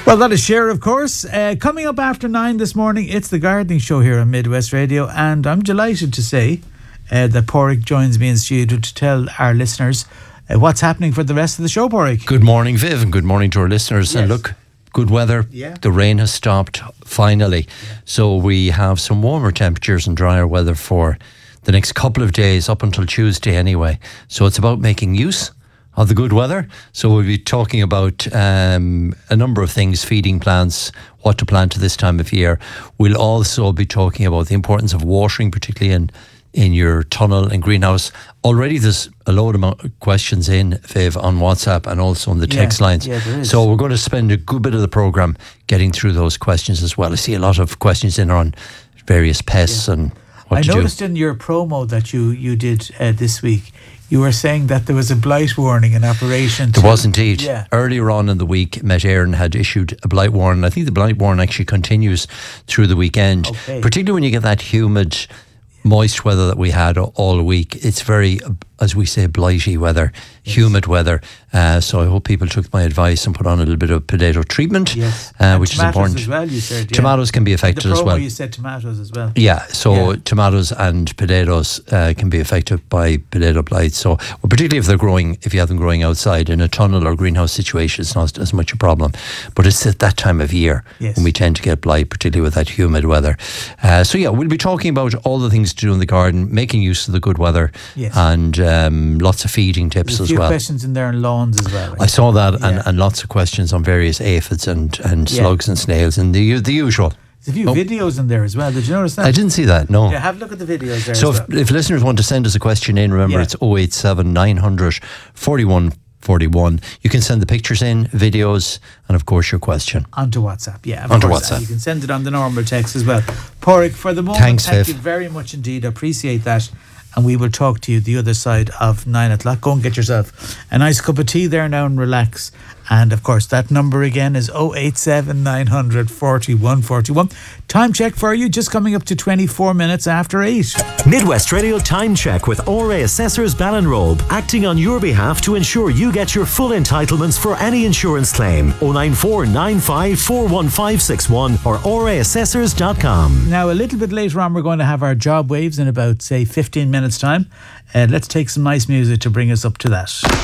Well, that is Cher, of course. Coming up after 9 this morning, it's the Gardening Show here on Midwest Radio, and I'm delighted to say that Pádraig joins me in studio to tell our listeners what's happening for the rest of the show, Pádraig. Good morning, Viv, and good morning to our listeners. Yes. And look, good weather. Yeah. The rain has stopped, finally. Yeah. So we have some warmer temperatures and drier weather for the next couple of days, up until Tuesday anyway. So it's about making use of the good weather. So we'll be talking about a number of things, feeding plants, what to plant at this time of year. We'll also be talking about the importance of watering, particularly in your tunnel and greenhouse. Already there's a load of questions in, Viv, on WhatsApp and also on the text lines. Yeah, there is. So we're going to spend a good bit of the programme getting through those questions as well. I see a lot of questions in on various pests and what to do. I noticed in your promo that you did this week, you were saying that there was a blight warning in operation. There was indeed. Yeah. Earlier on in the week, Met Éireann had issued a blight warning. I think the blight warning actually continues through the weekend, particularly when you get that humid, moist weather that we had all week. It's very, as we say, blighty weather, humid weather. So I hope people took my advice and put on a little bit of potato treatment, which is important. As well, you said, tomatoes can be affected as well. You said tomatoes as well. Yeah, so tomatoes and potatoes can be affected by potato blight. So particularly if they're growing, if you have them growing outside in a tunnel or greenhouse situation, it's not as much a problem. But it's at that time of year when we tend to get blight, particularly with that humid weather. So we'll be talking about all the things to do in the garden, making use of the good weather, and lots of feeding tips as well. A few questions in there on lawns as well. I saw that, and lots of questions on various aphids and slugs and snails and the usual. There's a few videos in there as well. Did you notice that? I didn't see that, no. Yeah, have a look at the videos there. So if listeners want to send us a question in, remember it's 087 900 4141. You can send the pictures in, videos, and of course your question. Onto WhatsApp, WhatsApp. You can send it on the normal text as well. Pádraig, for the moment, thank you very much indeed. I appreciate that. And we will talk to you the other side of 9 o'clock. Go and get yourself a nice cup of tea there now and relax. And of course, that number again is 087 900 4141. Time check for you, just coming up to 24 minutes after 8. Midwest Radio Time Check with ORA Assessors Ballinrobe, acting on your behalf to ensure you get your full entitlements for any insurance claim. 094 95 41561 or oraassessors.com. Now, a little bit later on, we're going to have our job waves in about, say, 15 minutes time. Let's take some nice music to bring us up to that.